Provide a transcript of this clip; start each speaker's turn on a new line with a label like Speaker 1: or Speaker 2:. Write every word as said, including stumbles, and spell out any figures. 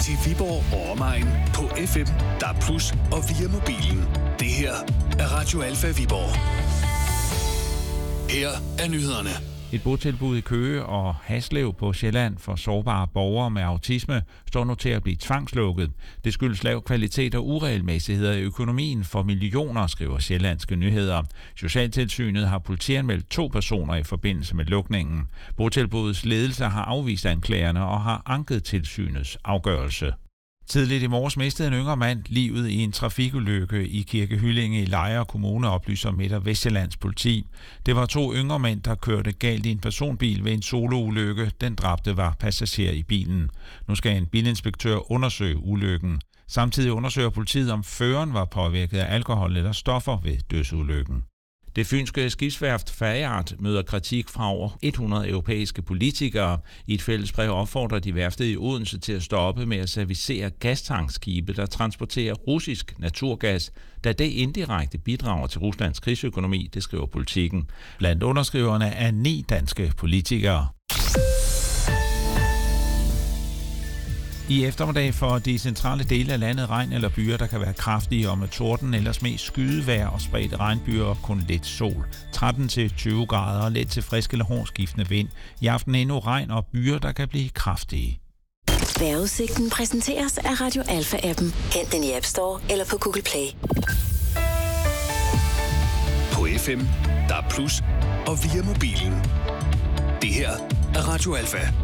Speaker 1: til Viborg og omegn på F M, D A B plus, og via mobilen. Det her er Radio Alfa Viborg. Her er nyhederne.
Speaker 2: Et botilbud i Køge og Haslev på Sjælland for sårbare borgere med autisme står nu til at blive tvangslukket. Det skyldes lav kvalitet og uregelmæssigheder i økonomien for millioner, skriver Sjællandske Nyheder. Socialtilsynet har politianmeldt to personer i forbindelse med lukningen. Botilbudets ledelse har afvist anklagerne og har anket tilsynets afgørelse. Tidligt i morges mistede en yngre mand livet i en trafikulykke i Kirke Hyllinge i Lejre Kommune, oplyser Midt- og Vestsjællands politi. Det var to yngre mænd, der kørte galt i en personbil ved en soloulykke. Den dræbte var passager i bilen. Nu skal en bilinspektør undersøge ulykken. Samtidig undersøger politiet, om føreren var påvirket af alkohol eller stoffer ved dødsulykken. Det fynske skibsværft Fayard møder kritik fra over hundrede europæiske politikere. I et fælles brev opfordrer de værftet i Odense til at stoppe med at servicere gastankskibe, der transporterer russisk naturgas, da det indirekte bidrager til Ruslands krigsøkonomi, det skriver Politiken. Blandt underskriverne er ni danske politikere. I eftermiddag for de centrale dele af landet regn eller byer, der kan være kraftige og med torden, ellers mest skydevejr og spredte regnbyer og kun lidt sol. tretten til tyve grader og let til frisk eller hård skiftende vind. I aften endnu regn og byer, der kan blive kraftige.
Speaker 3: Vejrudsigten præsenteres af Radio Alfa-appen. Hent den i App Store eller på Google Play.
Speaker 1: På F M, D A B plus, og via mobilen. Det her er Radio Alfa.